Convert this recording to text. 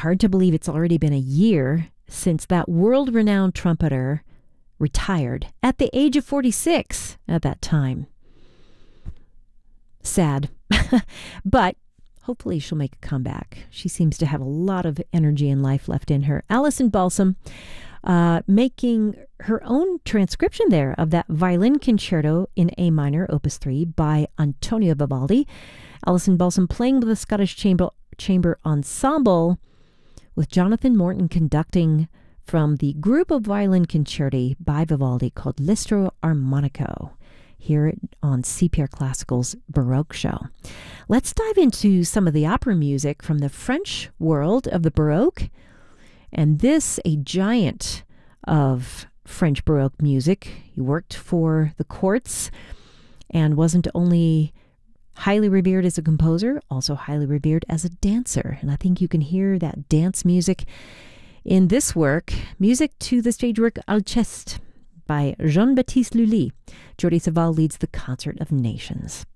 Hard to believe it's already been a year since that world-renowned trumpeter retired at the age of 46 at that time. Sad, but hopefully she'll make a comeback. She seems to have a lot of energy and life left in her. Alison Balsam making her own transcription there of that violin concerto in A minor, Opus 3, by Antonio Vivaldi. Alison Balsam playing with the Scottish Chamber Ensemble, with Jonathan Morton conducting, from the group of violin concerti by Vivaldi called L'Istro Armonico, here on CPR Classical's Baroque Show. Let's dive into some of the opera music from the French world of the Baroque. And this, a giant of French Baroque music. He worked for the courts and wasn't only highly revered as a composer, also highly revered as a dancer. And I think you can hear that dance music in this work, music to the stage work Alceste by Jean-Baptiste Lully. Jordi Savall leads the Concert of Nations.